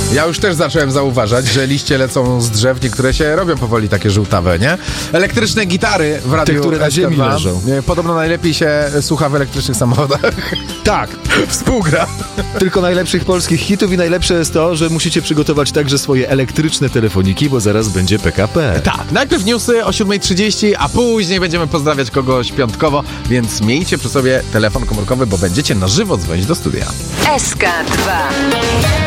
Ja już też zacząłem zauważać, że liście lecą z drzew, niektóre się robią powoli takie żółtawe, nie? Elektryczne gitary w radiu Te, które na ziemi SK2. leżą. Podobno najlepiej się słucha w elektrycznych samochodach. Tak, Współgra. tylko najlepszych polskich hitów i najlepsze jest to, że musicie przygotować także swoje elektryczne telefoniki, bo zaraz będzie PKP. Tak, najpierw newsy o 7:30, a później będziemy pozdrawiać kogoś piątkowo, więc miejcie przy sobie telefon komórkowy, bo będziecie na żywo dzwonić do studia. SK2